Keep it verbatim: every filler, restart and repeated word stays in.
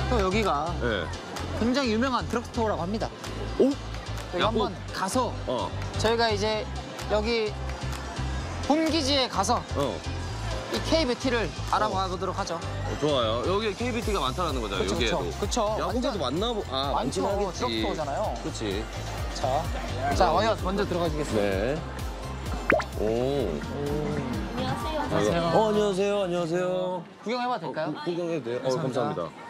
또 여기가 네. 굉장히 유명한 드럭스토어라고 합니다. 오? 저희가 한번 가서 어. 저희가 이제 여기 본기지에 가서 어. 이 K뷰티를 알아봐 보도록 하죠. 어, 좋아요. 여기에 케이비티가 많다는 거잖아요. 그쵸, 여기에도. 그쵸. 그쵸. 야구장도 완전 많나 보. 아, 많긴 많죠. 하겠지. 드럭스토어잖아요. 그렇지. 자, 자, 어여 먼저 들어가 주겠습니다. 네. 오. 안녕하세요. 어, 안녕하세요. 안녕하세요. 구경해봐도 될까요? 구- 구경해도 돼요? 어, 감사합니다.